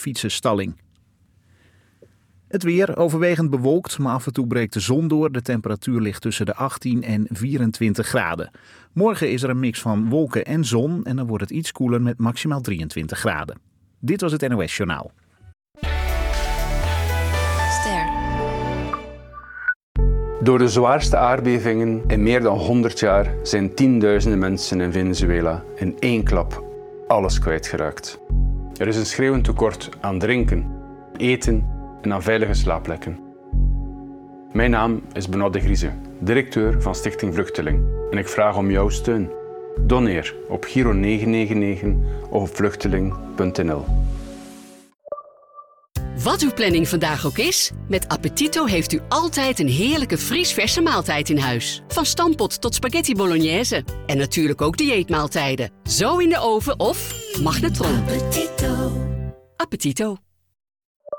fietsenstalling. Het weer overwegend bewolkt, maar af en toe breekt de zon door. De temperatuur ligt tussen de 18 en 24 graden. Morgen is er een mix van wolken en zon en dan wordt het iets koeler met maximaal 23 graden. Dit was het NOS Journaal. Ster. Door de zwaarste aardbevingen in meer dan 100 jaar zijn tienduizenden mensen in Venezuela in één klap alles kwijtgeraakt. Er is een schreeuwend tekort aan drinken, eten en aan veilige slaapplekken. Mijn naam is Benoît de Grieze, directeur van Stichting Vluchteling en ik vraag om jouw steun. Doneer op Giro 999 of op vluchteling.nl. Wat uw planning vandaag ook is, met Appetito heeft u altijd een heerlijke vriesverse maaltijd in huis. Van stampot tot spaghetti bolognese. En natuurlijk ook dieetmaaltijden. Zo in de oven of magnetron. Appetito. Appetito.